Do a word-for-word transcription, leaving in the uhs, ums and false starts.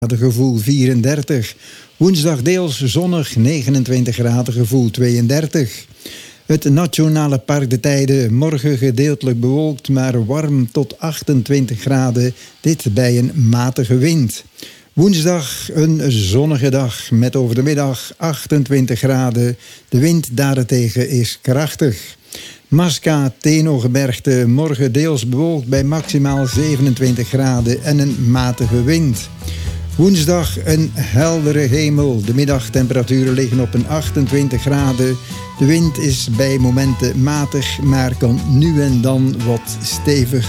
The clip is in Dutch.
gevoel vierendertig. Woensdag deels zonnig, negenentwintig graden, gevoel tweeëndertig. Het Nationale Park de Tijden, morgen gedeeltelijk bewolkt, maar warm tot achtentwintig graden, dit bij een matige wind. Woensdag een zonnige dag met over de middag achtentwintig graden. De wind daarentegen is krachtig. Masca, Tenogebergte, morgen deels bewolkt bij maximaal zevenentwintig graden en een matige wind. Woensdag een heldere hemel. De middagtemperaturen liggen op een achtentwintig graden. De wind is bij momenten matig, maar kan nu en dan wat stevig